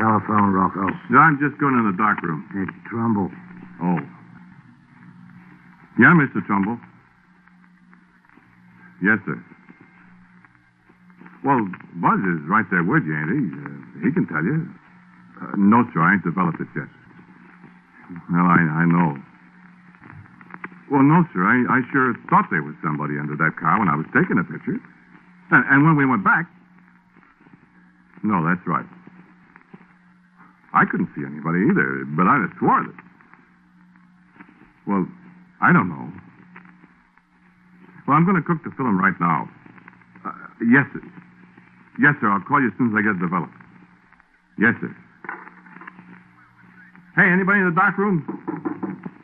telephone, Rocco? I'm just going in the dark room. It's Trumbull. Oh. Yeah, Mr. Trumbull. Yes, sir. Well, Buzz is right there with you, ain't he? He can tell you. No, sir, I ain't developed it yet. Well, I know. Well, no, sir, I sure thought there was somebody under that car when I was taking the picture. And when we went back... No, that's right. I couldn't see anybody either, but I'd have swore that. Well, I don't know. Well, I'm going to cook the film right now. Yes, sir. Yes, sir. I'll call you as soon as I get it developed. Yes, sir. Hey, anybody in the dark room?